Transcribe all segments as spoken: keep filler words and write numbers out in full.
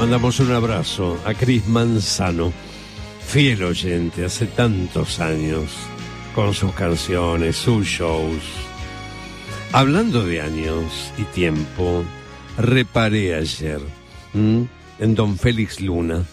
mandamos un abrazo a Cris Manzano, fiel oyente hace tantos años, con sus canciones, sus shows. Hablando de años y tiempo, reparé ayer ¿m? en Don Félix Luna.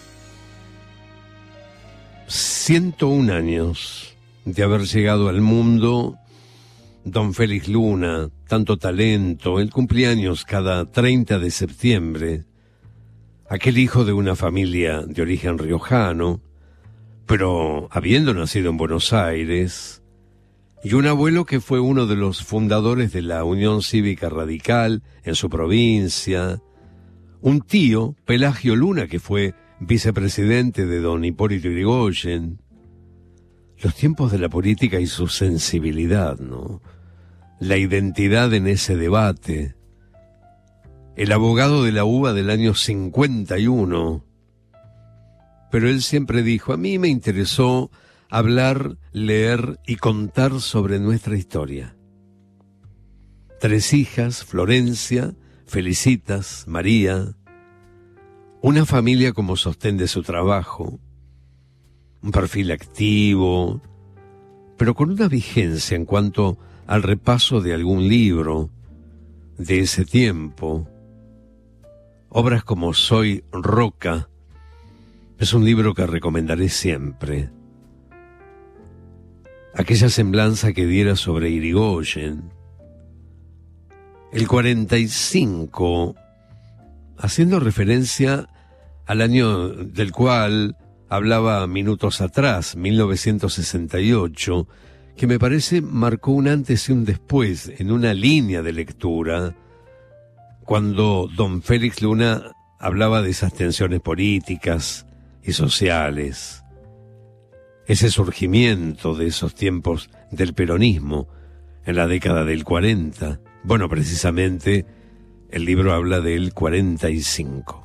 ciento un años de haber llegado al mundo. Don Félix Luna, tanto talento, él cumplía años cada treinta de septiembre. Aquel hijo de una familia de origen riojano, pero habiendo nacido en Buenos Aires, y un abuelo que fue uno de los fundadores de la Unión Cívica Radical en su provincia, un tío, Pelagio Luna, que fue vicepresidente de don Hipólito Yrigoyen. Los tiempos de la política y su sensibilidad, ¿no? La identidad en ese debate. El abogado de la U B A del año cincuenta y uno. Pero él siempre dijo, a mí me interesó hablar, leer y contar sobre nuestra historia. Tres hijas, Florencia, Felicitas, María. Una familia como sostén de su trabajo. Un perfil activo, pero con una vigencia en cuanto al repaso de algún libro de ese tiempo. Obras como Soy Roca es un libro que recomendaré siempre. Aquella semblanza que diera sobre Irigoyen. El cuarenta y cinco, haciendo referencia al año del cual hablaba minutos atrás, mil novecientos sesenta y ocho, que me parece marcó un antes y un después en una línea de lectura, cuando don Félix Luna hablaba de esas tensiones políticas y sociales, ese surgimiento de esos tiempos del peronismo en la década del cuarenta. Bueno, precisamente el libro habla del cuarenta y cinco.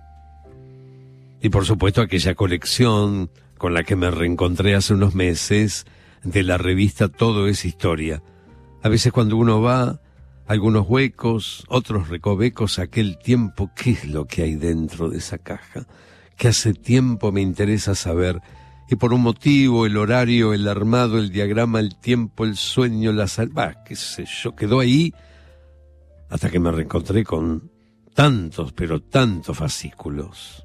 Y por supuesto aquella colección con la que me reencontré hace unos meses de la revista Todo es Historia. A veces cuando uno va, algunos huecos, otros recovecos, aquel tiempo, ¿qué es lo que hay dentro de esa caja? Que hace tiempo me interesa saber, y por un motivo, el horario, el armado, el diagrama, el tiempo, el sueño, la salva, qué sé yo, quedó ahí hasta que me reencontré con tantos, pero tantos fascículos.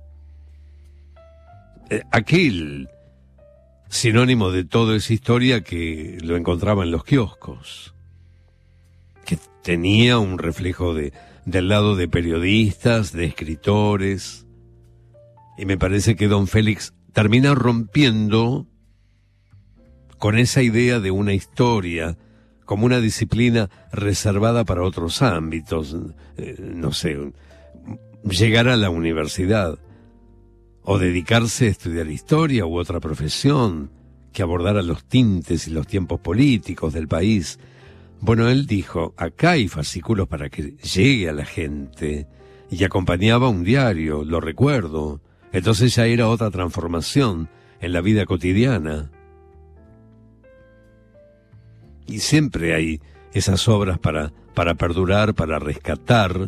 Aquel sinónimo de Todo es Historia que lo encontraba en los kioscos, que tenía un reflejo de, del lado de periodistas, de escritores, y me parece que don Félix termina rompiendo con esa idea de una historia como una disciplina reservada para otros ámbitos, eh, no sé, llegar a la universidad o dedicarse a estudiar historia u otra profesión que abordara los tintes y los tiempos políticos del país. Bueno, él dijo, acá hay fascículos para que llegue a la gente, y acompañaba un diario, lo recuerdo. Entonces ya era otra transformación en la vida cotidiana. Y siempre hay esas obras para, para perdurar, para rescatar.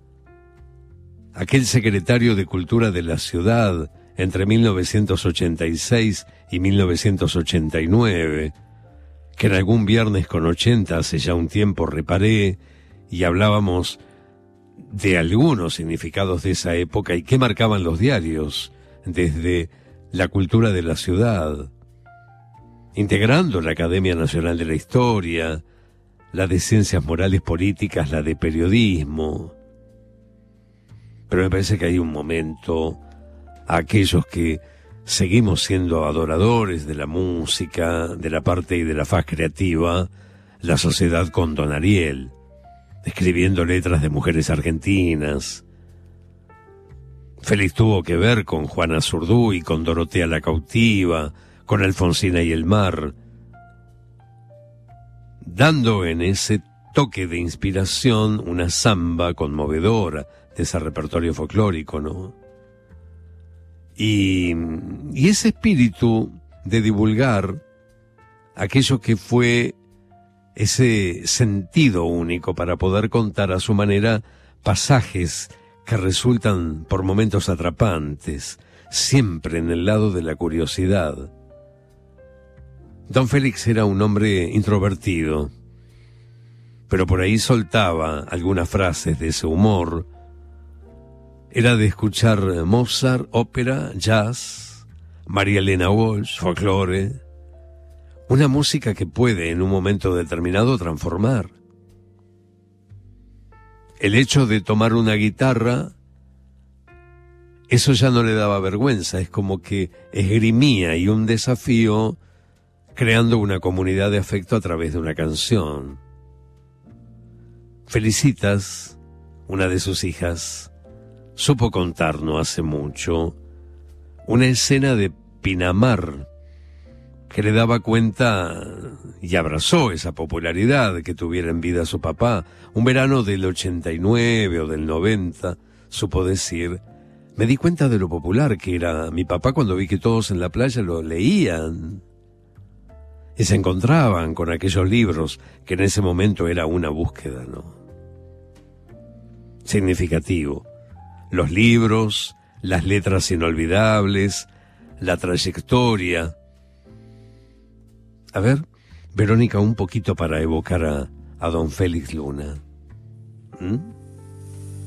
Aquel secretario de Cultura de la ciudad entre mil novecientos ochenta y seis y mil novecientos ochenta y nueve, que en algún viernes con ochenta hace ya un tiempo reparé y hablábamos de algunos significados de esa época y qué marcaban los diarios desde la cultura de la ciudad, integrando la Academia Nacional de la Historia, la de Ciencias Morales Políticas, la de Periodismo. Pero me parece que hay un momento a aquellos que seguimos siendo adoradores de la música, de la parte y de la faz creativa, la sociedad con don Ariel, escribiendo letras de mujeres argentinas. Félix tuvo que ver con Juana Zurduy, con Dorotea la Cautiva, con Alfonsina y el Mar, dando en ese toque de inspiración una samba conmovedora de ese repertorio folclórico, ¿no? Y, y ese espíritu de divulgar aquello que fue ese sentido único para poder contar a su manera pasajes que resultan por momentos atrapantes, siempre en el lado de la curiosidad. Don Félix era un hombre introvertido, pero por ahí soltaba algunas frases de ese humor. Era de escuchar Mozart, ópera, jazz, María Elena Walsh, folclore, una música que puede en un momento determinado transformar. El hecho de tomar una guitarra, eso ya no le daba vergüenza, es como que esgrimía y un desafío creando una comunidad de afecto a través de una canción. Felicitas, una de sus hijas, supo contar no hace mucho una escena de Pinamar que le daba cuenta y abrazó esa popularidad que tuviera en vida su papá. Un verano del ochenta y nueve o del noventa, supo decir, me di cuenta de lo popular que era mi papá cuando vi que todos en la playa lo leían y se encontraban con aquellos libros que en ese momento era una búsqueda, ¿no? Significativo. Los libros, las letras inolvidables, la trayectoria. A ver, Verónica, un poquito para evocar a, a don Félix Luna. ¿Mm?